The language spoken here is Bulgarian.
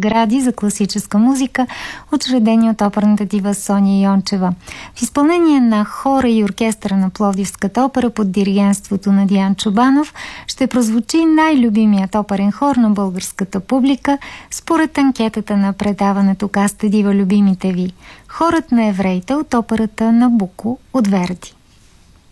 награди за класическа музика, учредени от оперната дива Соня Йончева. В изпълнение на хора и оркестъра на Пловдивската опера под диригентството на Диан Чобанов ще прозвучи най-любимият оперен хор на българската публика според анкетата на предаването "Каста дива любимите ви" — хорът на евреите от операта "Набуко" от Верди.